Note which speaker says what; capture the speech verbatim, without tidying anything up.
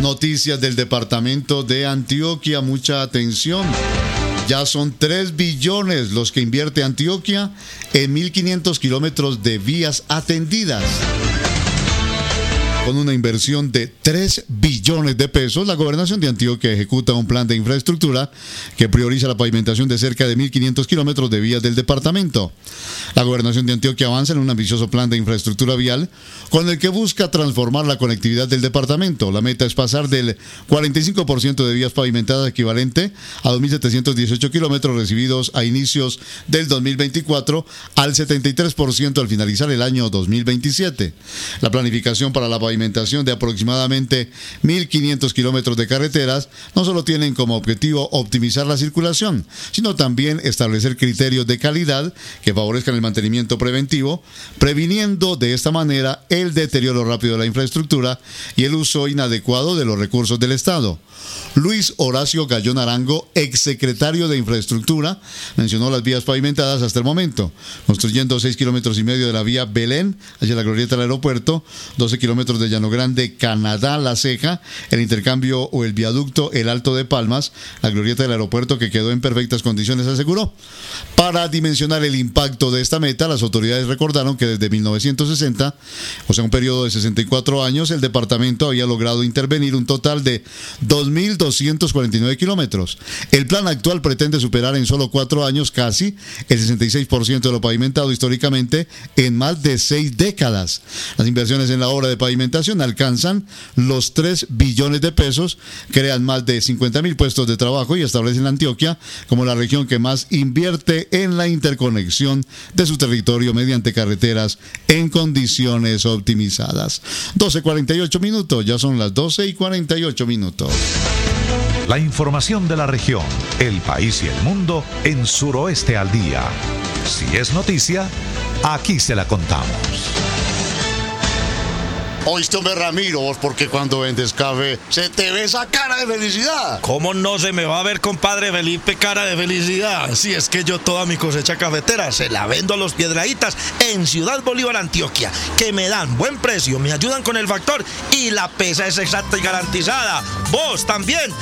Speaker 1: Noticias del departamento de Antioquia, mucha atención. Ya son tres billones los que invierte Antioquia en mil quinientos kilómetros de vías atendidas. Con una inversión de tres billones de pesos, la Gobernación de Antioquia ejecuta un plan de infraestructura que prioriza la pavimentación de cerca de mil quinientos kilómetros de vías del departamento. La Gobernación de Antioquia avanza en un ambicioso plan de infraestructura vial con el que busca transformar la conectividad del departamento. La meta es pasar del cuarenta y cinco por ciento de vías pavimentadas, equivalente a dos mil setecientos dieciocho kilómetros recibidos a inicios del dos mil veinticuatro, al setenta y tres por ciento al finalizar el año dos mil veintisiete. La planificación para la pavimentación de aproximadamente mil quinientos kilómetros de carreteras no solo tienen como objetivo optimizar la circulación, sino también establecer criterios de calidad que favorezcan el mantenimiento preventivo, previniendo de esta manera el deterioro rápido de la infraestructura y el uso inadecuado de los recursos del Estado. Luis Horacio Gallón Arango, exsecretario de Infraestructura, mencionó las vías pavimentadas hasta el momento, construyendo seis kilómetros y medio de la vía Belén hacia la glorieta del aeropuerto, doce kilómetros de Llano Grande, Canadá, La Ceja, el intercambio o el viaducto El Alto de Palmas, la glorieta del aeropuerto que quedó en perfectas condiciones, aseguró. Para dimensionar el impacto de esta meta, las autoridades recordaron que desde mil novecientos sesenta, o sea un periodo de sesenta y cuatro años, el departamento había logrado intervenir un total de dos mil doscientos cuarenta y nueve kilómetros. El plan actual pretende superar en solo cuatro años casi el sesenta y seis por ciento de lo pavimentado históricamente en más de seis décadas. Las inversiones en la obra de pavimentación alcanzan los tres billones de pesos, crean más de cincuenta mil puestos de trabajo y establecen a Antioquia como la región que más invierte en la interconexión de su territorio mediante carreteras en condiciones optimizadas. doce cuarenta y ocho minutos, ya son las doce y cuarenta y ocho minutos.
Speaker 2: La información de la región, el país y el mundo en Suroeste al Día. Si es noticia, aquí se la contamos.
Speaker 1: Oíste, hombre, Ramiro, vos porque cuando vendes café se te ve esa cara de felicidad.
Speaker 3: ¿Cómo no se me va a ver, compadre Felipe, cara de felicidad? Si es que yo toda mi cosecha cafetera se la vendo a los Piedrahítas en Ciudad Bolívar, Antioquia, que me dan buen precio, me ayudan con el factor y la pesa es exacta y garantizada. Vos también